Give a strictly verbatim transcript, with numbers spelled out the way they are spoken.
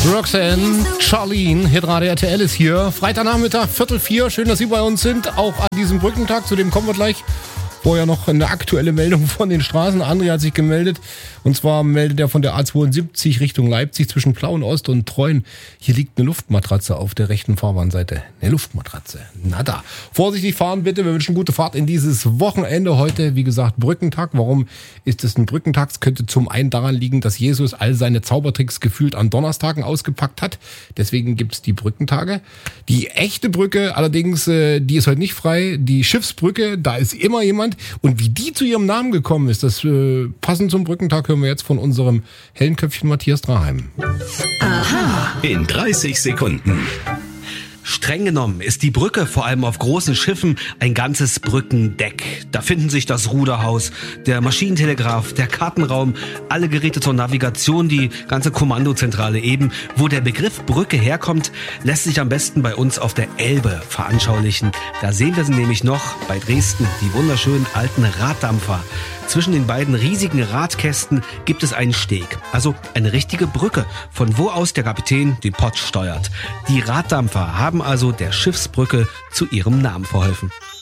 Roxanne, Charlene, Hitradio R T L ist hier. Freitagnachmittag, Viertel vier. Schön, dass Sie bei uns sind. Auch an diesem Brückentag, zu dem kommen wir gleich. Vorher noch eine aktuelle Meldung von den Straßen. André hat sich gemeldet. Und zwar meldet er von der A zweiundsiebzig Richtung Leipzig zwischen Plauen Ost und Treuen. Hier liegt eine Luftmatratze auf der rechten Fahrbahnseite. Eine Luftmatratze. Na da. Vorsichtig fahren bitte. Wir wünschen gute Fahrt in dieses Wochenende. Heute, wie gesagt, Brückentag. Warum ist es ein Brückentag? Es könnte zum einen daran liegen, dass Jesus all seine Zaubertricks gefühlt an Donnerstagen ausgepackt hat. Deswegen gibt's die Brückentage. Die echte Brücke allerdings, die ist heute nicht frei. Die Schiffsbrücke, da ist immer jemand. Und wie die zu ihrem Namen gekommen ist, das äh, passend zum Brückentag, hören wir jetzt von unserem hellen Köpfchen Matthias Draheim. Aha. In dreißig Sekunden. Streng genommen ist die Brücke vor allem auf großen Schiffen ein ganzes Brückendeck. Da finden sich das Ruderhaus, der Maschinentelegraph, der Kartenraum, alle Geräte zur Navigation, die ganze Kommandozentrale eben. Wo der Begriff Brücke herkommt, lässt sich am besten bei uns auf der Elbe veranschaulichen. Da sehen wir sie nämlich noch bei Dresden, die wunderschönen alten Raddampfer. Zwischen den beiden riesigen Radkästen gibt es einen Steg, also eine richtige Brücke, von wo aus der Kapitän den Pott steuert. Die Raddampfer haben also der Schiffsbrücke zu ihrem Namen verholfen.